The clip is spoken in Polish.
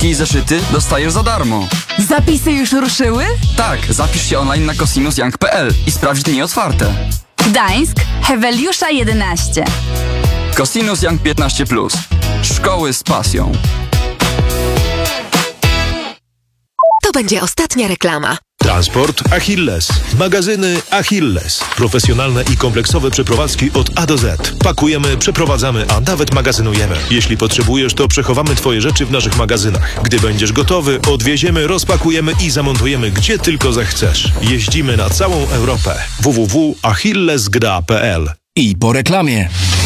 kartki i zeszyty dostajesz za darmo. Zapisy już ruszyły? Tak, zapisz się online na cosinusyoung.pl i sprawdź dni otwarte. Gdańsk, Heweliusza 11. Cosinus Young 15+. Szkoły z pasją. To będzie ostatnia reklama. Transport Achilles. Magazyny Achilles. Profesjonalne i kompleksowe przeprowadzki od A do Z. Pakujemy, przeprowadzamy, a nawet magazynujemy. Jeśli potrzebujesz, to przechowamy Twoje rzeczy w naszych magazynach. Gdy będziesz gotowy, odwieziemy, rozpakujemy i zamontujemy gdzie tylko zechcesz. Jeździmy na całą Europę. www.achillesgda.pl. I po reklamie.